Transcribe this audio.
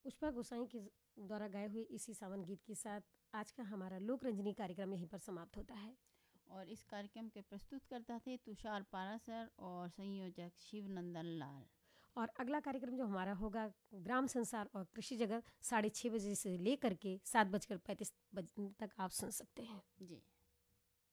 पुष्पा गोसाई के द्वारा गाए हुए इसी सावन गीत के साथ आज का हमारा लोक रंजनी कार्यक्रम यहीं पर समाप्त होता है। और इस कार्यक्रम के प्रस्तुतकर्ता थे तुषार पारासर और संयोजक शिवनंदन लाल। और अगला कार्यक्रम जो हमारा होगा ग्राम संसार और कृषि जगत 6:30 बजे से लेकर के 7:35 तक आप सुन सकते हैं। जी।